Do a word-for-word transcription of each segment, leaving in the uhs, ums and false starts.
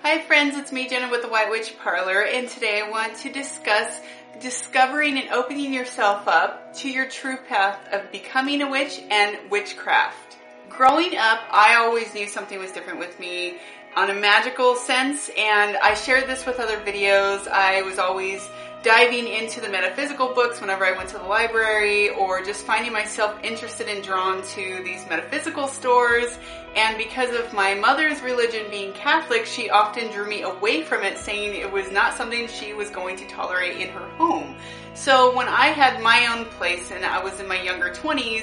Hi friends, it's me Jenna with the White Witch Parlor, and today I want to discuss discovering and opening yourself up to your true path of becoming a witch and witchcraft. Growing up, I always knew something was different with me on a magical sense, and I shared this with other videos. I was always diving into the metaphysical books whenever I went to the library, or just finding myself interested and drawn to these metaphysical stores. And because of my mother's religion being Catholic, she often drew me away from it, saying it was not something she was going to tolerate in her home. So when I had my own place and I was in my younger twenties,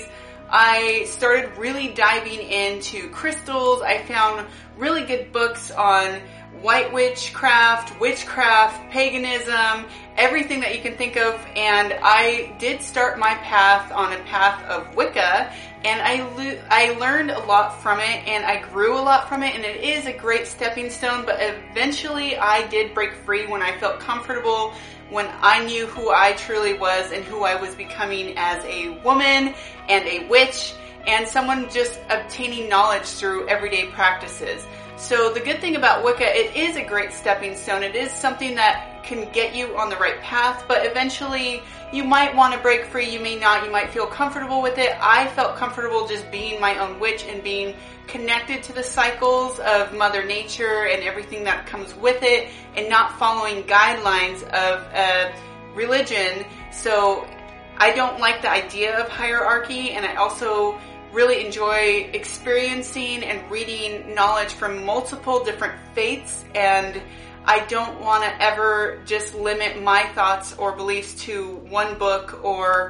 I started really diving into crystals. I found really good books on white witchcraft, witchcraft, paganism, everything that you can think of, and I did start my path on a path of Wicca, and I lo- I learned a lot from it, and I grew a lot from it, and it is a great stepping stone, but eventually I did break free when I felt comfortable, when I knew who I truly was and who I was becoming as a woman and a witch, and someone just obtaining knowledge through everyday practices. So the good thing about Wicca, it is a great stepping stone. It is something that can get you on the right path, but eventually you might want to break free, you may not, you might feel comfortable with it. I felt comfortable just being my own witch and being connected to the cycles of Mother Nature and everything that comes with it, and not following guidelines of a religion. So I don't like the idea of hierarchy, and I also really enjoy experiencing and reading knowledge from multiple different faiths, and I don't want to ever just limit my thoughts or beliefs to one book or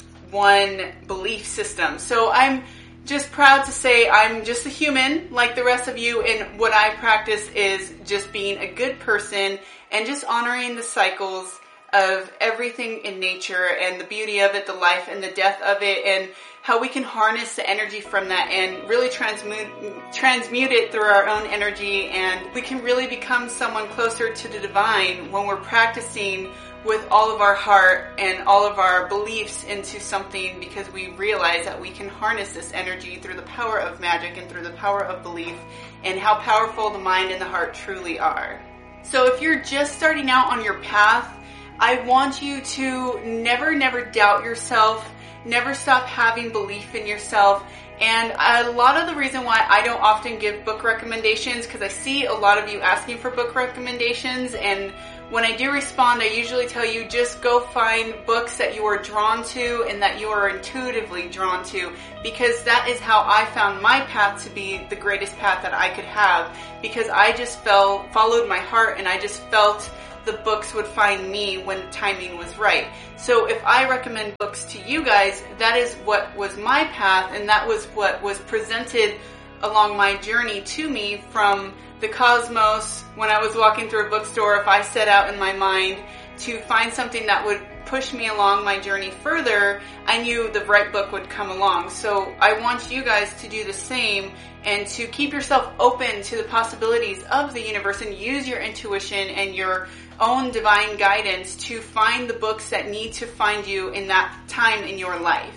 one belief system. So I'm just proud to say I'm just a human like the rest of you, and what I practice is just being a good person and just honoring the cycles of everything in nature and the beauty of it, the life and the death of it, and how we can harness the energy from that and really transmute transmute it through our own energy, and we can really become someone closer to the divine when we're practicing with all of our heart and all of our beliefs into something, because we realize that we can harness this energy through the power of magic and through the power of belief, and how powerful the mind and the heart truly are. So if you're just starting out on your path, I want you to never, never doubt yourself. Never stop having belief in yourself. And a lot of the reason why I don't often give book recommendations, because I see a lot of you asking for book recommendations, and when I do respond, I usually tell you just go find books that you are drawn to and that you are intuitively drawn to, because that is how I found my path to be the greatest path that I could have, because I just felt, followed my heart, and I just felt the books would find me when the timing was right. So if I recommend books to you guys, that is what was my path, and that was what was presented along my journey to me from the cosmos. When I was walking through a bookstore, if I set out in my mind to find something that would push me along my journey further, I knew the right book would come along. So I want you guys to do the same, and to keep yourself open to the possibilities of the universe, and use your intuition and your own divine guidance to find the books that need to find you in that time in your life.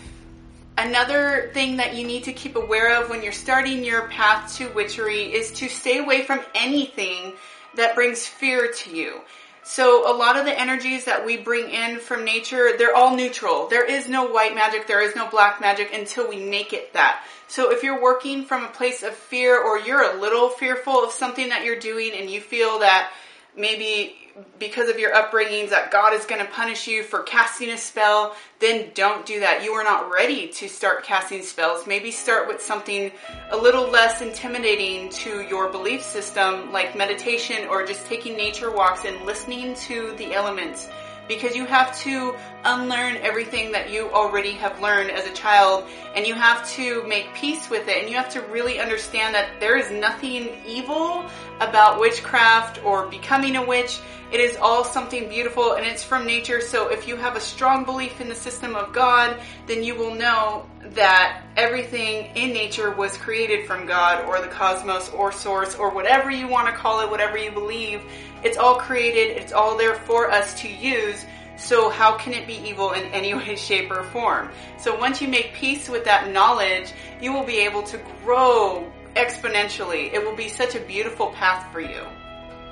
Another thing that you need to keep aware of when you're starting your path to witchery is to stay away from anything that brings fear to you. So a lot of the energies that we bring in from nature, they're all neutral. There is no white magic, there is no black magic until we make it that. So if you're working from a place of fear, or you're a little fearful of something that you're doing, and you feel that maybe because of your upbringings that God is going to punish you for casting a spell, then don't do that. You are not ready to start casting spells. Maybe start with something a little less intimidating to your belief system, like meditation, or just taking nature walks and listening to the elements. Because you have to unlearn everything that you already have learned as a child, and you have to make peace with it, and you have to really understand that there is nothing evil about witchcraft or becoming a witch. It is all something beautiful, and it's from nature. So if you have a strong belief in the system of God, then you will know that everything in nature was created from God, or the cosmos, or source, or whatever you want to call it, whatever you believe. It's all created, it's all there for us to use. So how can it be evil in any way, shape, or form? So once you make peace with that knowledge, you will be able to grow exponentially. It will be such a beautiful path for you.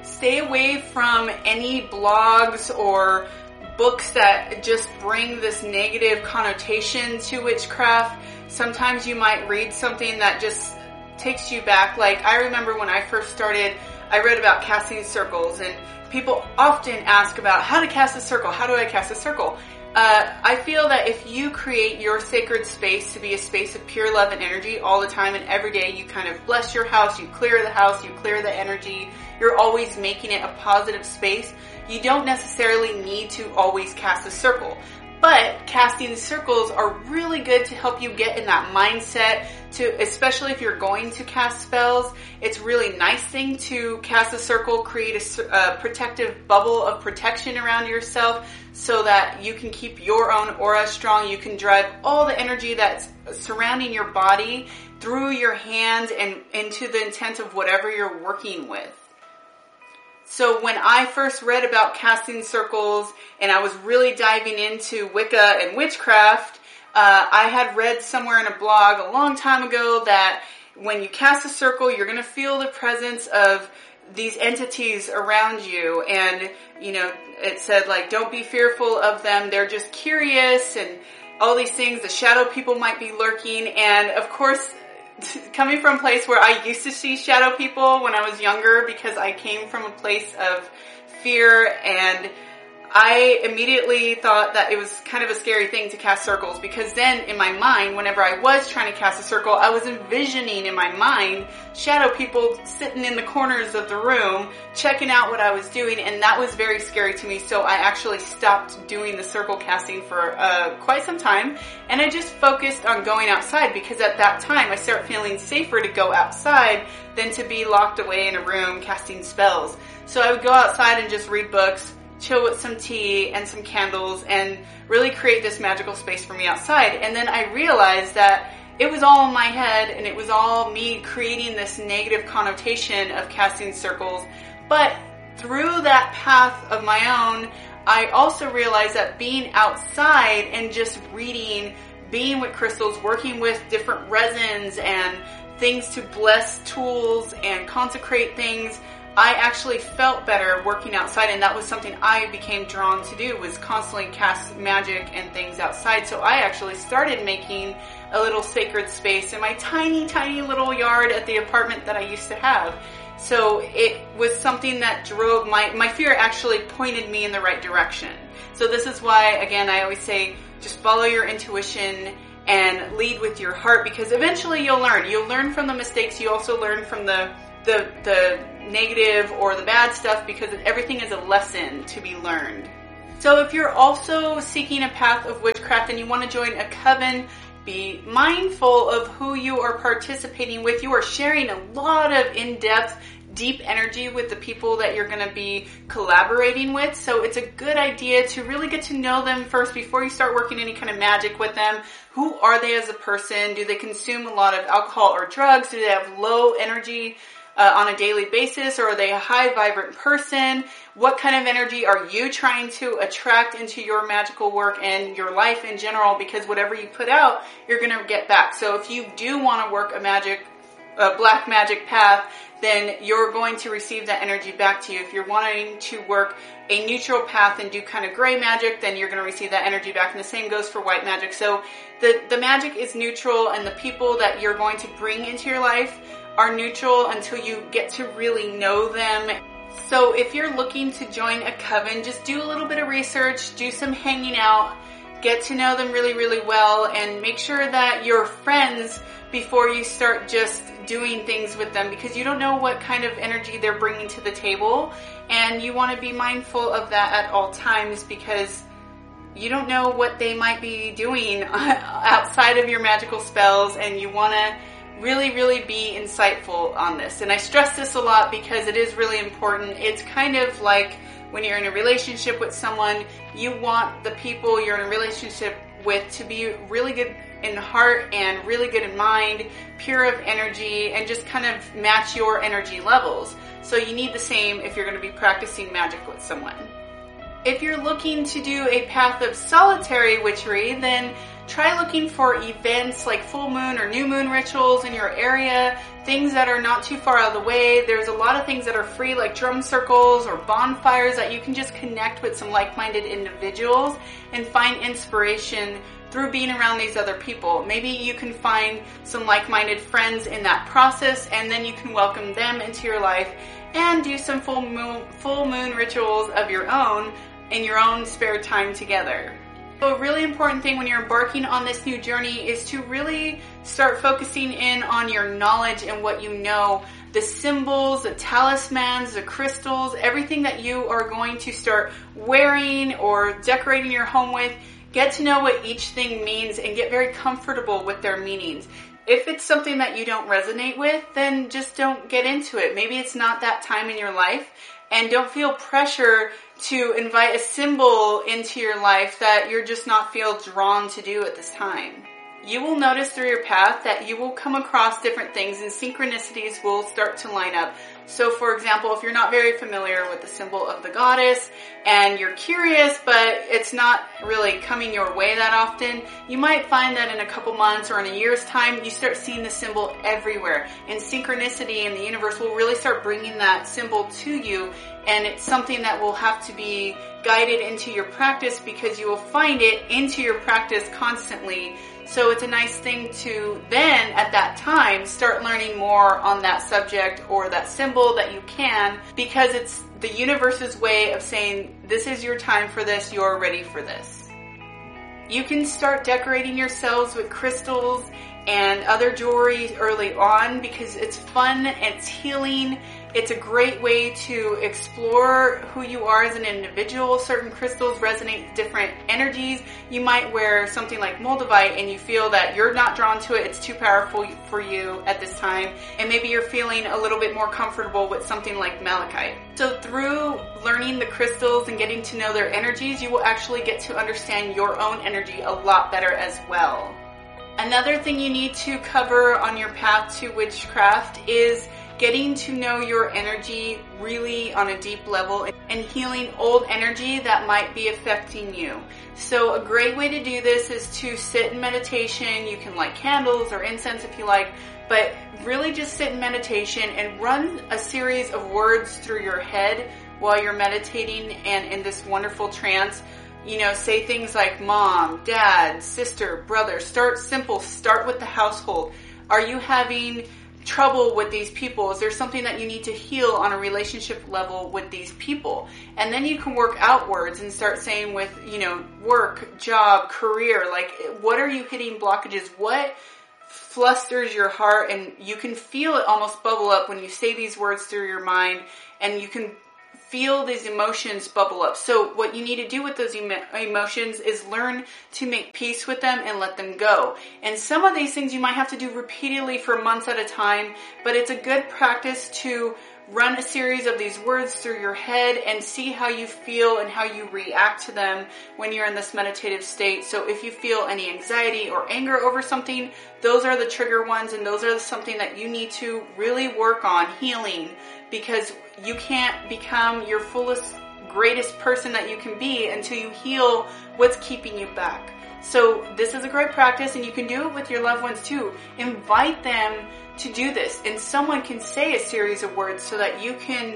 stay away from any blogs or books that just bring this negative connotation to witchcraft. Sometimes you might read something that just takes you back. Like, I remember when I first started, I read about casting circles, and people often ask about how to cast a circle. How do I cast a circle? Uh, I feel that if you create your sacred space to be a space of pure love and energy all the time, and every day you kind of bless your house, you clear the house, you clear the energy, you're always making it a positive space, you don't necessarily need to always cast a circle. But casting circles are really good to help you get in that mindset, to, especially if you're going to cast spells. It's a really nice thing to cast a circle, create a, a protective bubble of protection around yourself so that you can keep your own aura strong. You can drive all the energy that's surrounding your body through your hands and into the intent of whatever you're working with. So when I first read about casting circles and I was really diving into Wicca and witchcraft, uh, I had read somewhere in a blog a long time ago that when you cast a circle, you're going to feel the presence of these entities around you. And, you know, it said, like, don't be fearful of them. They're just curious and all these things. The shadow people might be lurking. And, of course, coming from a place where I used to see shadow people when I was younger, because I came from a place of fear, and I immediately thought that it was kind of a scary thing to cast circles, because then in my mind, whenever I was trying to cast a circle, I was envisioning in my mind shadow people sitting in the corners of the room checking out what I was doing, and that was very scary to me. So I actually stopped doing the circle casting for uh, quite some time, and I just focused on going outside, because at that time I started feeling safer to go outside than to be locked away in a room casting spells. So I would go outside and just read books, chill with some tea and some candles, and really create this magical space for me outside. And then I realized that it was all in my head, and it was all me creating this negative connotation of casting circles. But through that path of my own, I also realized that being outside and just reading, being with crystals, working with different resins and things to bless tools and consecrate things, I actually felt better working outside, and that was something I became drawn to do, was constantly cast magic and things outside. So I actually started making a little sacred space in my tiny, tiny little yard at the apartment that I used to have. So it was something that drove my, my fear actually pointed me in the right direction. So this is why, again, I always say, just follow your intuition and lead with your heart, because eventually you'll learn. You'll learn from the mistakes. You also learn from the the the negative or the bad stuff, because everything is a lesson to be learned. So if you're also seeking a path of witchcraft and you want to join a coven, be mindful of who you are participating with. You are sharing a lot of in-depth, deep energy with the people that you're going to be collaborating with. So it's a good idea to really get to know them first before you start working any kind of magic with them. Who are they as a person? Do they consume a lot of alcohol or drugs? Do they have low energy Uh, on a daily basis, or are they a high vibrant person? What kind of energy are you trying to attract into your magical work and your life in general? Because whatever you put out, you're going to get back. So if you do want to work a magic, a black magic path, then you're going to receive that energy back to you. If you're wanting to work a neutral path and do kind of gray magic, then you're going to receive that energy back. And the same goes for white magic. So the, the magic is neutral, and the people that you're going to bring into your life are neutral until you get to really know them. So if you're looking to join a coven, just do a little bit of research, do some hanging out, get to know them really, really well, and make sure that you're friends before you start just doing things with them, because you don't know what kind of energy they're bringing to the table, and you want to be mindful of that at all times, because you don't know what they might be doing outside of your magical spells, and you want to really, really be insightful on this. And I stress this a lot because it is really important. It's kind of like when you're in a relationship with someone, you want the people you're in a relationship with to be really good in heart and really good in mind, pure of energy, and just kind of match your energy levels. So you need the same if you're going to be practicing magic with someone. If you're looking to do a path of solitary witchery, then try looking for events like full moon or new moon rituals in your area, things that are not too far out of the way. There's a lot of things that are free, like drum circles or bonfires, that you can just connect with some like-minded individuals and find inspiration through being around these other people. Maybe you can find some like-minded friends in that process, and then you can welcome them into your life and do some full moon, full moon rituals of your own in your own spare time together. So a really important thing when you're embarking on this new journey is to really start focusing in on your knowledge and what you know, the symbols, the talismans, the crystals, everything that you are going to start wearing or decorating your home with. Get to know what each thing means and get very comfortable with their meanings. If it's something that you don't resonate with, then just don't get into it. Maybe it's not that time in your life, and don't feel pressure to invite a symbol into your life that you're just not feel drawn to do at this time. You will notice through your path that you will come across different things and synchronicities will start to line up. So for example, if you're not very familiar with the symbol of the goddess and you're curious but it's not really coming your way that often, you might find that in a couple months or in a year's time you start seeing the symbol everywhere, and synchronicity in the universe will really start bringing that symbol to you, and it's something that will have to be guided into your practice because you will find it into your practice constantly. So it's a nice thing to then, at that time, start learning more on that subject or that symbol that you can, because it's the universe's way of saying, this is your time for this, you're ready for this. You can start decorating yourselves with crystals and other jewelry early on because it's fun, it's healing. It's a great way to explore who you are as an individual. Certain crystals resonate with different energies. You might wear something like moldavite and you feel that you're not drawn to it, it's too powerful for you at this time, and maybe you're feeling a little bit more comfortable with something like malachite. So through learning the crystals and getting to know their energies, you will actually get to understand your own energy a lot better as well. Another thing you need to cover on your path to witchcraft is getting to know your energy really on a deep level and healing old energy that might be affecting you. So a great way to do this is to sit in meditation. You can light candles or incense if you like, but really just sit in meditation and run a series of words through your head while you're meditating and in this wonderful trance. You know, say things like mom, dad, sister, brother. Start simple. Start with the household. Are you having trouble with these people? Is there something that you need to heal on a relationship level with these people? And then you can work outwards and start saying with, you know, work, job, career, like what are you hitting blockages? What flusters your heart? And you can feel it almost bubble up when you say these words through your mind, and you can feel these emotions bubble up. So what you need to do with those em- emotions is learn to make peace with them and let them go. And some of these things you might have to do repeatedly for months at a time, but it's a good practice to run a series of these words through your head and see how you feel and how you react to them when you're in this meditative state. So if you feel any anxiety or anger over something, those are the trigger ones, and those are something that you need to really work on healing, because you can't become your fullest, greatest person that you can be until you heal what's keeping you back. So this is a great practice, and you can do it with your loved ones too. Invite them to do this, and someone can say a series of words so that you can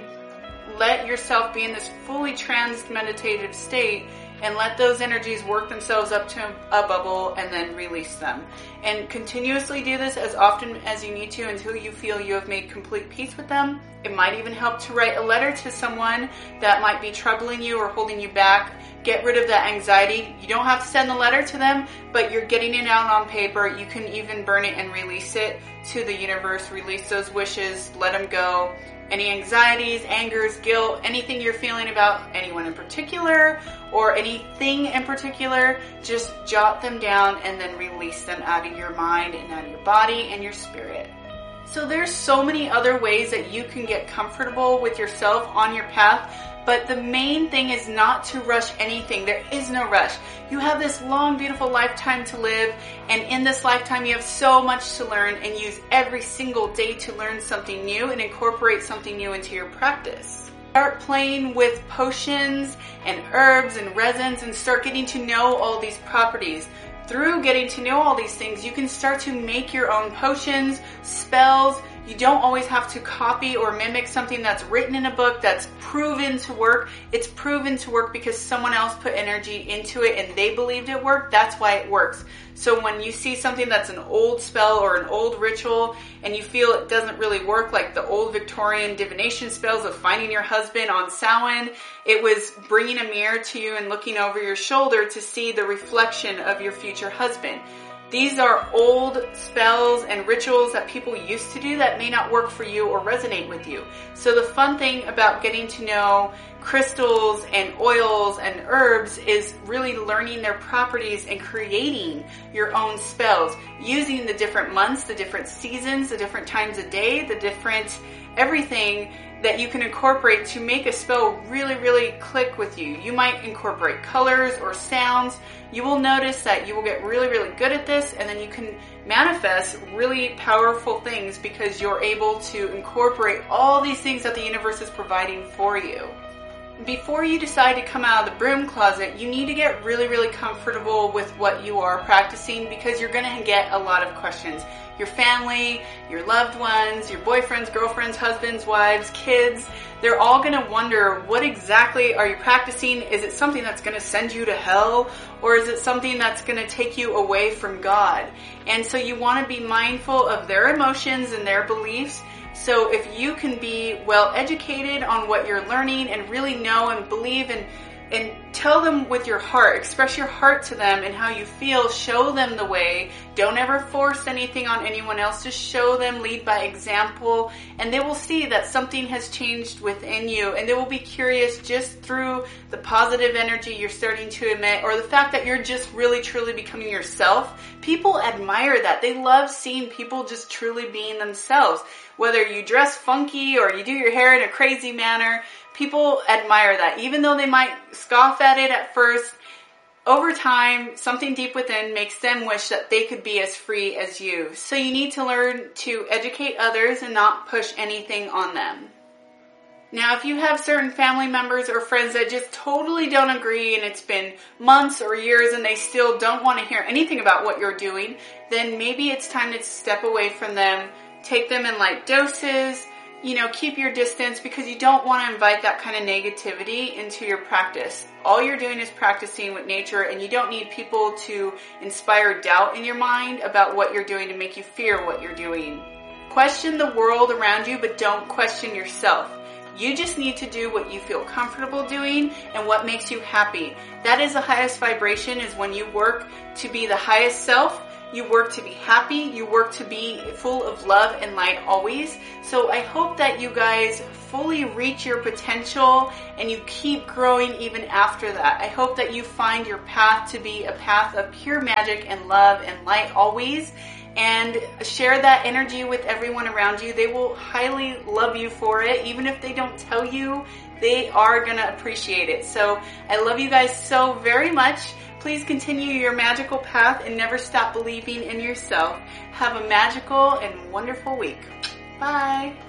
let yourself be in this fully trans meditative state and let those energies work themselves up to a bubble and then release them. And continuously do this as often as you need to until you feel you have made complete peace with them. It might even help to write a letter to someone that might be troubling you or holding you back. Get rid of that anxiety. You don't have to send the letter to them, but you're getting it out on paper. You can even burn it and release it to the universe. Release those wishes, let them go. Any anxieties, angers, guilt, anything you're feeling about anyone in particular or anything in particular, just jot them down and then release them out of your mind and out of your body and your spirit. So there's so many other ways that you can get comfortable with yourself on your path, but the main thing is not to rush anything. There is no rush. You have this long, beautiful lifetime to live, and in this lifetime you have so much to learn, and use every single day to learn something new and incorporate something new into your practice. Start playing with potions and herbs and resins and start getting to know all these properties. Through getting to know all these things, you can start to make your own potions, spells. You don't always have to copy or mimic something that's written in a book that's proven to work. It's proven to work because someone else put energy into it and they believed it worked. That's why it works. So when you see something that's an old spell or an old ritual and you feel it doesn't really work, like the old Victorian divination spells of finding your husband on Samhain, it was bringing a mirror to you and looking over your shoulder to see the reflection of your future husband. These are old spells and rituals that people used to do that may not work for you or resonate with you. So the fun thing about getting to know crystals and oils and herbs is really learning their properties and creating your own spells using the different months, the different seasons, the different times of day, the different everything that you can incorporate to make a spell really, really click with you. You might incorporate colors or sounds. You will notice that you will get really, really good at this, and then you can manifest really powerful things because you're able to incorporate all these things that the universe is providing for you. Before you decide to come out of the broom closet, you need to get really, really comfortable with what you are practicing because you're going to get a lot of questions. Your family, your loved ones, your boyfriends, girlfriends, husbands, wives, kids, they're all going to wonder, what exactly are you practicing? Is it something that's going to send you to hell? Or is it something that's going to take you away from God? And so you want to be mindful of their emotions and their beliefs. So if you can be well educated on what you're learning and really know and believe and and tell them with your heart, express your heart to them and how you feel, show them the way. Don't ever force anything on anyone else. Just show them, lead by example, and they will see that something has changed within you, and they will be curious just through the positive energy you're starting to emit or the fact that you're just really truly becoming yourself. People admire that. They love seeing people just truly being themselves. Whether you dress funky or you do your hair in a crazy manner, people admire that. Even though they might scoff at it at first, over time, something deep within makes them wish that they could be as free as you. So you need to learn to educate others and not push anything on them. Now, if you have certain family members or friends that just totally don't agree and it's been months or years and they still don't want to hear anything about what you're doing, then maybe it's time to step away from them. Take them in light doses, you know, keep your distance because you don't want to invite that kind of negativity into your practice. All you're doing is practicing with nature, and you don't need people to inspire doubt in your mind about what you're doing to make you fear what you're doing. Question the world around you, but don't question yourself. You just need to do what you feel comfortable doing and what makes you happy. That is the highest vibration, is when you work to be the highest self. You work to be happy. You work to be full of love and light always. So I hope that you guys fully reach your potential and you keep growing even after that. I hope that you find your path to be a path of pure magic and love and light always. And share that energy with everyone around you. They will highly love you for it. Even if they don't tell you, they are going to appreciate it. So I love you guys so very much. Please continue your magical path and never stop believing in yourself. Have a magical and wonderful week. Bye.